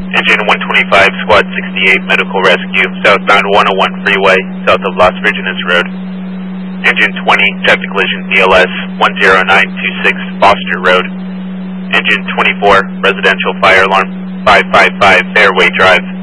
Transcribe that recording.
Engine 125, Squad 68, Medical Rescue, southbound 101 Freeway, south of Las Virgenes Road. Engine 20, traffic collision BLS 10926 Foster Road. Engine 24, residential fire alarm 555 Fairway Drive.